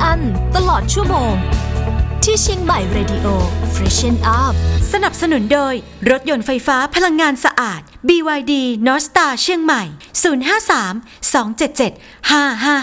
อันตลอดชั่วโมงที่เชียงใหม่ Radio Freshen Up สนับสนุนโดยรถยนต์ไฟฟ้าพลังงานสะอาด BYD North Star เชียงใหม่053 277 555